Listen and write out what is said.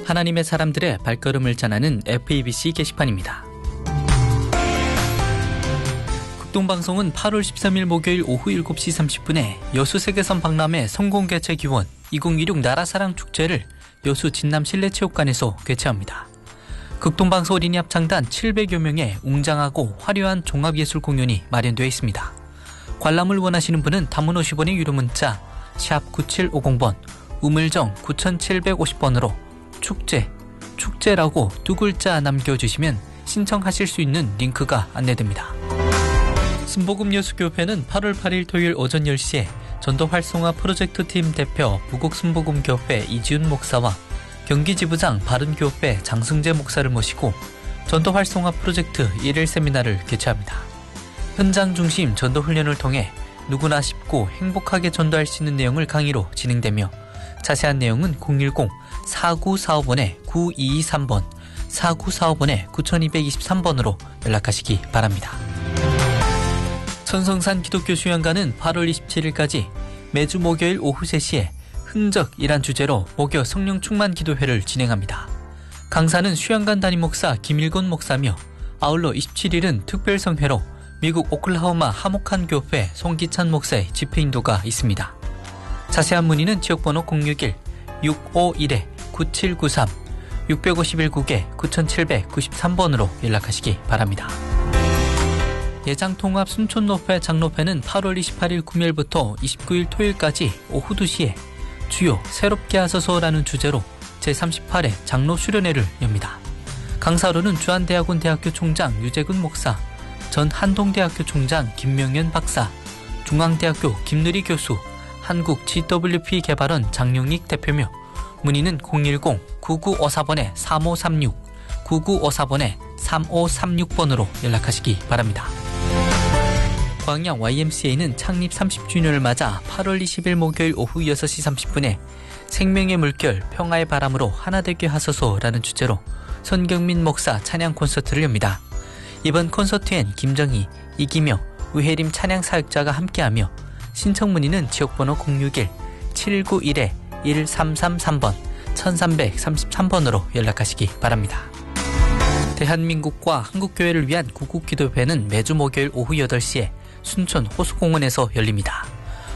하나님의 사람들의 발걸음을 전하는 FEBC 게시판입니다. 극동방송은 8월 13일 목요일 오후 7시 30분에 여수 세계선 박람회 성공개최 기원 2016 나라사랑 축제를 여수 진남 실내체육관에서 개최합니다. 극동방송 어린이 합창단 700여 명의 웅장하고 화려한 종합예술 공연이 마련되어 있습니다. 관람을 원하시는 분은 단문 50원의 유료 문자 샵 9750번, 우물정 9750번으로 축제라고 두 글자 남겨주시면 신청하실 수 있는 링크가 안내됩니다. 순복음여수교회는 8월 8일 토요일 오전 10시에 전도 활성화 프로젝트팀 대표 부곡순복음교회 이지훈 목사와 경기지부장 바른교회 장승재 목사를 모시고 전도 활성화 프로젝트 1일 세미나를 개최합니다. 현장 중심 전도 훈련을 통해 누구나 쉽고 행복하게 전도할 수 있는 내용을 강의로 진행되며 자세한 내용은 010-4945번에-9223번, 4945번에-9223번으로 연락하시기 바랍니다. 천성산 기독교 수양관은 8월 27일까지 매주 목요일 오후 3시에 흔적이란 주제로 목요 성령 충만 기도회를 진행합니다. 강사는 수양관 담임 목사 김일곤 목사며 아울러 27일은 특별성회로 미국 오클라호마 하목한 교회 송기찬 목사의 집회 인도가 있습니다. 자세한 문의는 지역번호 061-651-9793, 651국에 9793번으로 연락하시기 바랍니다. 예장통합 순촌노회 장로회는 8월 28일 금요일부터 29일 토요일까지 오후 2시에 주요 새롭게 하소서라는 주제로 제38회 장로 수련회를 엽니다. 강사로는 주한대학원 대학교 총장 유재근 목사, 전 한동대학교 총장 김명현 박사, 중앙대학교 김느리 교수, 한국 GWP 개발원 장용익 대표며 문의는 010-9954번에-3536, 9954번에-3536번으로 연락하시기 바랍니다. 광양 YMCA는 창립 30주년을 맞아 8월 20일 목요일 오후 6시 30분에 생명의 물결 평화의 바람으로 하나되게 하소서라는 주제로 손경민 목사 찬양 콘서트를 엽니다. 이번 콘서트엔 김정희, 이기며, 우혜림 찬양 사역자가 함께하며 신청 문의는 지역번호 061-791-1333번, 1333번으로 연락하시기 바랍니다. 대한민국과 한국교회를 위한 구국기도회는 매주 목요일 오후 8시에 순천 호수공원에서 열립니다.